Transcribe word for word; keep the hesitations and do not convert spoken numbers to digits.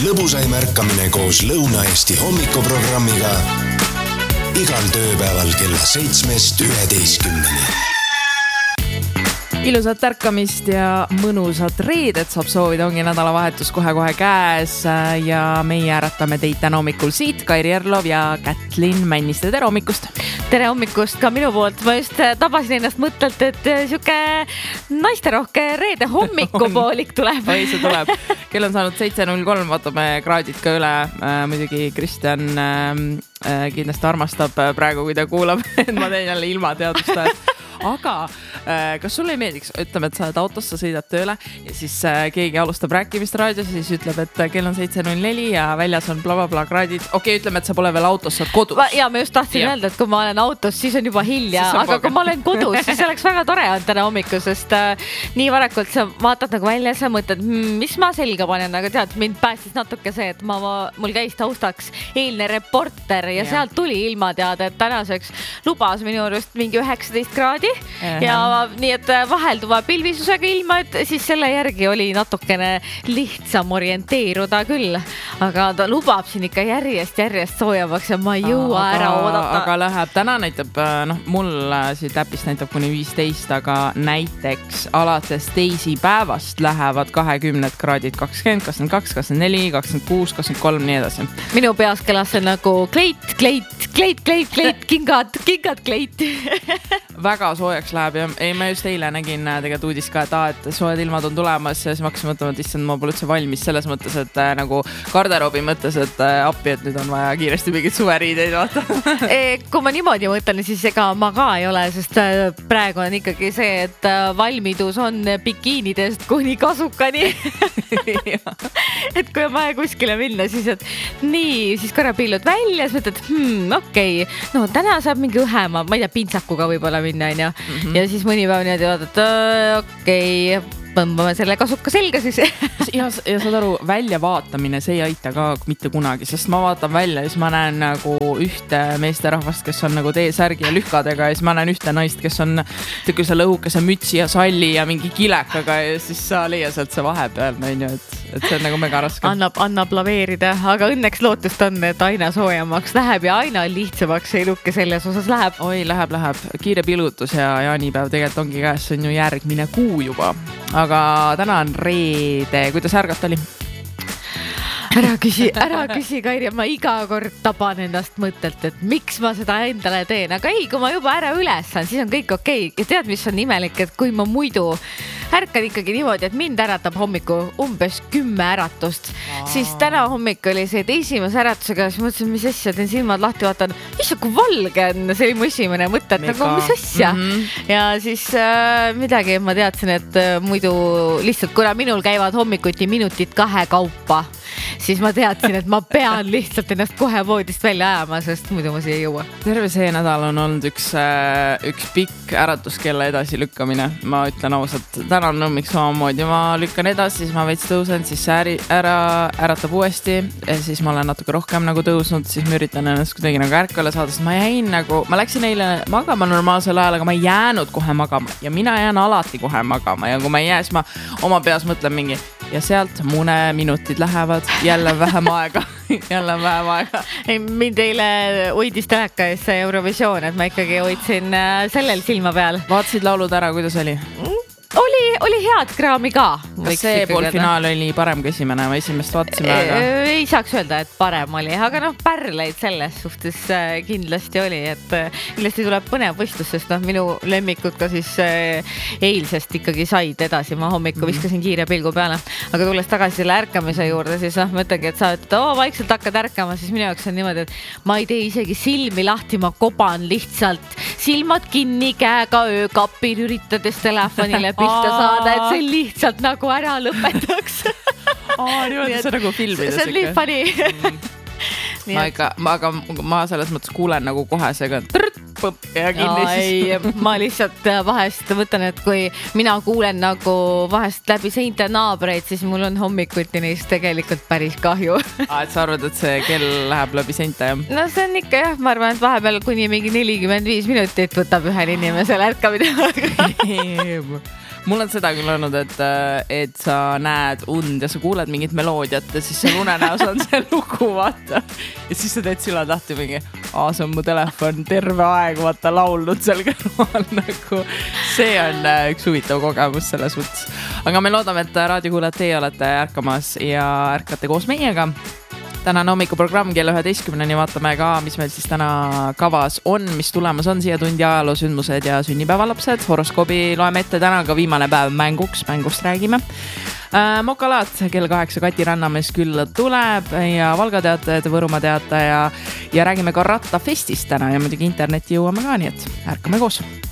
lõbusaim ärkamine koos Lõuna-Eesti hommikuprogrammiga igal tööpäeval kella seitsmest üheteistkümneni. Ilusat ärkamist ja mõnusat reedet saab soovida, ongi nädalavahetus kohe-kohe käes ja meie äratame teid täna hommikul siit, Kairi Erlov ja Kätlin Männiste. Tere hommikust! Tere hommikust ka minu poolt. Ma just tabasin ennast mõttelt, et siuke naisterohke reede hommikupoolik tuleb. Oi, see tuleb. Kell on saanud seitse null kolm, vaatame kraadid ka üle. Muidugi Kristjan kindlasti armastab praegu, kui ta kuulab, et ma teen jälle ilma teadusta. Aga kas sulle ei meeldiks, ütleme, et sa oled autos, sa sõidad tööle ja siis keegi alustab rääkimist raadios ja siis ütleb, et kell on seitse null neli ja väljas on bla bla bla kraadid. Okei, ütleme, et sa pole veel autos, sa oled kodus. Ja ma just tahtsin ja. öelda, et kui ma olen autos, siis on juba hilja, on aga kui ma olen kodus, siis oleks väga tore on täna hommiku, sest äh, nii varakult sa vaatad nagu välja ja sa mõtled, mis ma selga panen, aga tead, mind päästis natuke see, et ma, mul käis taustaks eilne reporter ja, ja. sealt tuli ilma teada, et tänaseks lubas minu arust mingi üheksateist kraadi. Ja, ja nii, et vahelduva pilvisusega ilma, et siis selle järgi oli natukene lihtsam orienteeruda küll, aga ta lubab siin ikka järjest, järjest soojamaks ja ma ei jõua aga, ära oodata. Aga läheb, täna näitab, noh, mul siit äpist näitab kuni viisteist, aga näiteks alates teisipäevast lähevad kahekümned kraadid kakskümmend, kakskümmend kaks, kakskümmend neli, kakskümmend kuus, kakskümmend kolm, nii edasi. Minu peas kõlas see nagu kleit, kleit, kleit, kleit, kleit, kingad, kingad, kleit. Väga soojaks läheb ja ei, ma just eile nägin tegelikult uudis ka, et, aa, et soojad ilmad on tulemas ja siis ma hakkasin mõtlema, et issand, ma pole üldse valmis selles mõttes, et äh, nagu garderoobi mõttes, et äh, appi, et nüüd on vaja kiiresti mingid suveriideid vaata. e, kui ma niimoodi mõtlen, siis ega ma ka ei ole, sest äh, praegu on ikkagi see, et äh, valmidus on bikiinidest kuni kasukani. Et kui on vaja kuskile minna, siis et nii, siis korra pillud välja, siis mõtled, hmm, okei, okay. no täna saab mingi õhema, ma ei tea, pintsakuga võib-olla minna, on ju. Mm-hmm. Ja siis mõni päev niimoodi vaadata, et okei, okay, põmbame selle kasuka selga siis. ja, ja saad aru, välja vaatamine, see ei aita ka mitte kunagi, sest ma vaatan välja ja siis ma näen nagu ühte meesterahvast, kes on nagu T-särgi ja lühkadega ja siis ma näen ühte naist, kes on tükuse lõhukese mütsi ja salli ja mingi kilekaga ja siis sa leia sealt see vahepeal, et, et see on nagu mega raske. Annab, annab laveerida, aga õnneks lootust on, et aina soojamaks läheb ja aina lihtsamaks eluke selles osas läheb. Oi, läheb, läheb. Kiire pilutus ja jaanipäev tegelikult ongi käes, see on ju järgmine kuu juba. Aga täna on reede, kuidas ärgat oli? Ära küsi, ära küsi, Kairi, ma iga kord taban endast mõttelt, et miks ma seda endale teen, aga ei, kui ma juba ära ülesan, siis on kõik okei. Ja tead, mis on imelik, et kui ma muidu ärkan ikkagi niimoodi, et mind äratab hommiku umbes kümme äratust, Aa. siis täna hommik oli see, et esimese äratusega, siis mõtlesin, mis asja, teen silmad lahti, vaatan, issand, kui valge on, see oli mu esimene mõte, et nagu, mis asja. Mm-hmm. Ja siis äh, midagi ma teadsin, et äh, muidu lihtsalt, kuna minul käivad hommikuti minutid kahe kaupa, siis ma teadsin, et ma pean lihtsalt ennast kohe voodist välja ajama, sest muidu ma siia ei jõua. Terve see nädal on olnud üks, üks pikk äratuskella edasi lükkamine. Ma ütlen ausalt, täna on hommik samamoodi. Ma lükkan edasi, siis ma veits tõusen, siis see ära äratab uuesti ja siis ma olen natuke rohkem nagu tõusnud, siis ma üritan ennast kuidagi nagu ärkale saada, sest ma jäin nagu, ma läksin eile magama normaalsel ajal, aga ma ei jäänud kohe magama ja mina jään alati kohe magama ja kui ma ei jää, siis ma oma peas mõtlen mingi ja sealt mune minutid lähevad, jälle vähem aega, jälle vähem aega. Ei, mind eile hoidis teleka ees see Eurovisioon, et ma ikkagi hoidsin sellel silma peal. Vaatasid laulud ära, kuidas oli? Oli, oli head kraami ka. Kas see poolfinaal oli parem kui esimene? Ma esimest vaatasime, aga... Ei saaks öelda, et parem oli, aga noh, pärleid selles suhtes kindlasti oli, et kindlasti tuleb põnev võistlus, sest noh, minu lemmikud ka siis eilsest ikkagi said edasi. Ma hommiku viskasin kiire pilgu peale, aga tulles tagasi selle ärkamise juurde, siis noh, mõtlengi, et sa et oo, vaikselt hakkad ärkama, siis minu jaoks on niimoodi, et ma ei tee isegi silmi lahti, ma koban lihtsalt silmad kinni, käega öökapin, üritades telefonile pihta saada, et see lihtsalt nagu ära lõpetaks. Aa, niimoodi see nagu filmides. See on nii funny. Mm. Ma, ikka, ma, aga ma selles mõttes kuulen nagu kohe seega trrrt, põpp ja kinni siis. Ma lihtsalt vahest mõtlen, et kui mina kuulen nagu vahest läbi seinte naabreid, siis mul on hommikuti neist tegelikult päris kahju. Aa, et sa arvad, et see kell läheb läbi seinte, jah? No see on ikka jah, ma arvan, et vahepeal kuni mingi nelikümmend viis minutit võtab ühel inimesel ärkamine. mul on seda küll olnud, et, et sa näed und ja sa kuuled mingit meloodiat ja siis seal unenäos on see lugu, vaata. Ja siis sa teed silad lahti mingi, aa, see on mu telefon terve aeg, vaata, laulnud seal kõrval nagu. See on üks huvitav kogemus selles mõttes. Aga me loodame, et raadiokuulajad teie olete ärkamas ja ärkate koos meiega. Tänane hommikuprogramm kell üheteistkümneni vaatame ka, mis meil siis täna kavas on, mis tulemas on siia tundi ajaloo sündmused ja sünnipäevalapsed. Horoskoobi loeme ette täna ka viimane päev mänguks, mängust räägime. Mokalaat kell kaheksa Kati Rannamees küll tuleb ja Valga teatajad, Võrumaa teataja ja räägime ka rattafestist täna ja muidugi internetti jõuame ka, nii et ärkame koos.